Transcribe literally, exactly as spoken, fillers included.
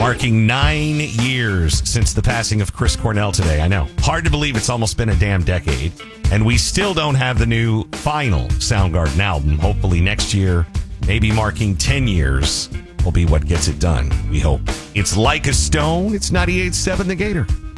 Marking nine years since the passing of Chris Cornell today. I know. Hard to believe it's almost been a damn decade. And we still don't have the new final Soundgarden album. Hopefully next year, maybe marking ten years, will be what gets it done, we hope. It's Like a Stone. It's ninety-eight point seven The Gator.